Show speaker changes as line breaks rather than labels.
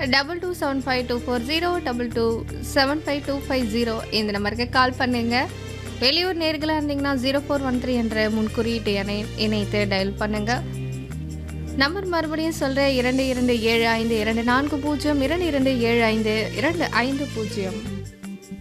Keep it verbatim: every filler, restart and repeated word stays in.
Double two seven five two four zero double two seven five two five zero இந்த நம்பருக்கு கால் பண்ணுங்க. வெளியூர் நேர்களாக இருந்தீங்கன்னா ஜீரோ ஃபோர் ஒன் த்ரீ என்ற முன்குறியீட்டு எண்ணை இணைத்து டயல் பண்ணுங்க. நம்பர் மறுபடியும் சொல்கிறேன், இரண்டு இரண்டு ஏழு ஐந்து இரண்டு நான்கு பூஜ்ஜியம் இரண்டு இரண்டு ஏழு ஐந்து இரண்டு ஐந்து பூஜ்ஜியம்.